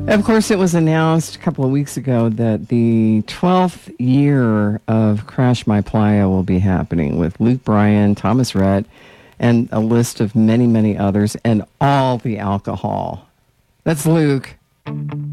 Of course, it was announced a couple of weeks ago that the 12th year of Crash My Playa will be happening with Luke Bryan, Thomas Rhett, and a list of many, many others, and all the alcohol. That's Luke.